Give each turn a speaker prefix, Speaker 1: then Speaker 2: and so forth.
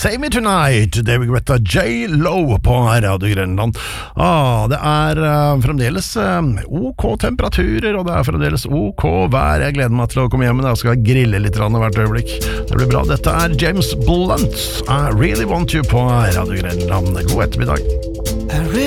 Speaker 1: Save Me Tonight, David Guetta, J.Lo på Radio Grenland. Det fremdeles ok temperaturer, og det fremdeles ok vær. Jeg gleder meg til å komme hjem, men jeg skal grille litt hvert øyeblikk. Det blir bra. Dette James Blunt, I Really Want You på Radio Grenland. God ettermiddag.